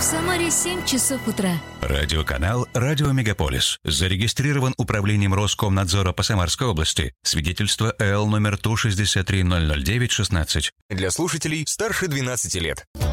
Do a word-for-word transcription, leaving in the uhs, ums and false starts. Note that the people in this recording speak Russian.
В Самаре семь часов утра. Радиоканал «Радио Мегаполис». Зарегистрирован управлением Роскомнадзора по Самарской области. Свидетельство эл номер Ту шестьдесят три ноль ноль девять шестнадцать. Для слушателей старше двенадцати лет.